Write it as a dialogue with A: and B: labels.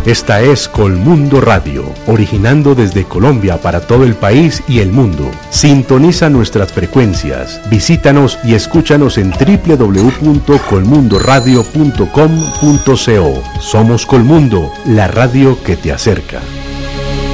A: Esta es Colmundo Radio, originando desde Colombia para todo el país y el mundo. Sintoniza nuestras frecuencias, visítanos y escúchanos en www.colmundoradio.com.co. Somos Colmundo, la radio que te acerca.